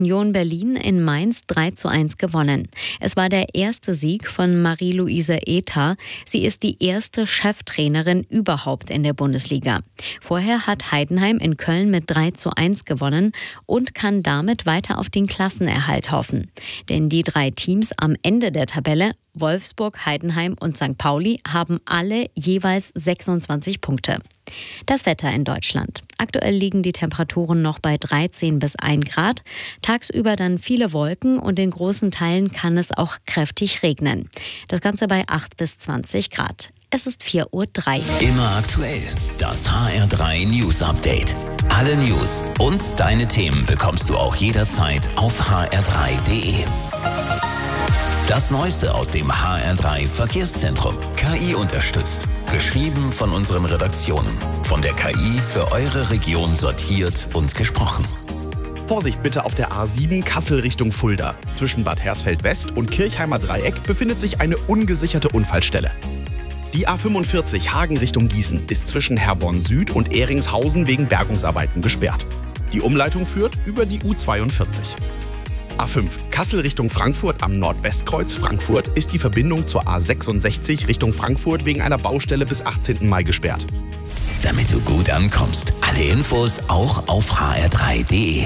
Union Berlin in Mainz 3:1 gewonnen. Es war der erste Sieg von Marie-Louise Ether. Sie ist die erste Cheftrainerin überhaupt in der Bundesliga. Vorher hat Heidenheim in Köln mit 3:1 gewonnen und kann damit weiter auf den Klassenerhalt hoffen. Denn die 3 Teams am Ende der Tabelle, Wolfsburg, Heidenheim und St. Pauli, haben alle jeweils 26 Punkte. Das Wetter in Deutschland. Aktuell liegen die Temperaturen noch bei 13 bis 1 Grad. Tagsüber dann viele Wolken und in großen Teilen kann es auch kräftig regnen. Das Ganze bei 8 bis 20 Grad. Es ist 4:03 Uhr. Immer aktuell. Das HR3 News Update. Alle News und deine Themen bekommst du auch jederzeit auf hr3.de. Das Neueste aus dem HR3 Verkehrszentrum. KI unterstützt. Geschrieben von unseren Redaktionen. Von der KI für eure Region sortiert und gesprochen. Vorsicht bitte auf der A7 Kassel Richtung Fulda. Zwischen Bad Hersfeld West und Kirchheimer Dreieck befindet sich eine ungesicherte Unfallstelle. Die A45 Hagen Richtung Gießen ist zwischen Herborn Süd und Ehringshausen wegen Bergungsarbeiten gesperrt. Die Umleitung führt über die U42. A5 Kassel Richtung Frankfurt am Nordwestkreuz Frankfurt ist die Verbindung zur A66 Richtung Frankfurt wegen einer Baustelle bis 18. Mai gesperrt. Damit du gut ankommst, alle Infos auch auf hr3.de.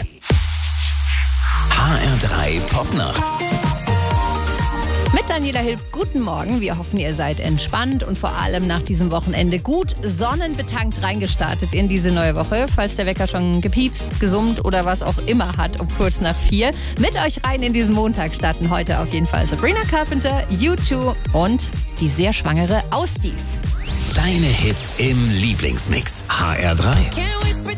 HR3 Popnacht. Mit Daniela Hilb, guten Morgen. Wir hoffen, ihr seid entspannt und vor allem nach diesem Wochenende gut sonnenbetankt reingestartet in diese neue Woche. Falls der Wecker schon gepiepst, gesummt oder was auch immer hat um kurz nach 4. Mit euch rein in diesen Montag starten heute auf jeden Fall Sabrina Carpenter, U2 und die sehr schwangere Ausdies. Deine Hits im Lieblingsmix. HR3.